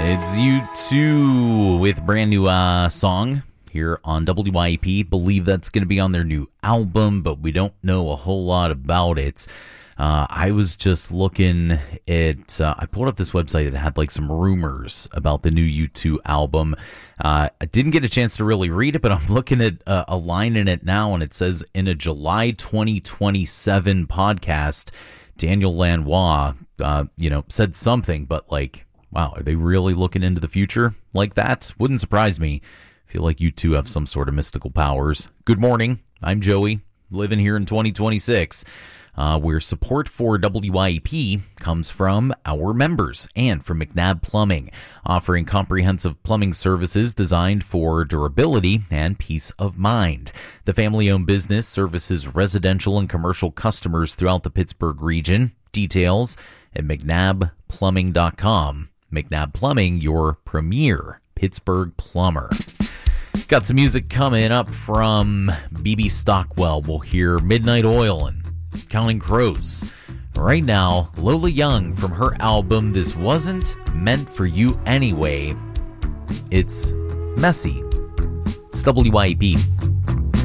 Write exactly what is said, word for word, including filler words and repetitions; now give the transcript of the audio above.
It's U two with a brand new uh, song here on W Y E P. Believe that's going to be on their new album, but we don't know a whole lot about it. Uh, I was just looking at, uh, I pulled up this website that had like some rumors about the new U two album. Uh, I didn't get a chance to really read it, but I'm looking at uh, a line in it now, and it says, in a July twenty twenty-seven podcast, Daniel Lanois, uh, you know, said something, but like, wow, are they really looking into the future like that? Wouldn't surprise me. I feel like you two have some sort of mystical powers. Good morning. I'm Joey, living here in twenty twenty-six, uh, where support for W Y E P comes from our members and from McNabb Plumbing, offering comprehensive plumbing services designed for durability and peace of mind. The family-owned business services residential and commercial customers throughout the Pittsburgh region. Details at mcnabb plumbing dot com. McNabb Plumbing, your premier Pittsburgh plumber. Got some music coming up from B B Stockwell. We'll hear Midnight Oil and Counting Crows. Right now, Lola Young from her album This Wasn't Meant for You Anyway. It's messy. It's W Y E P.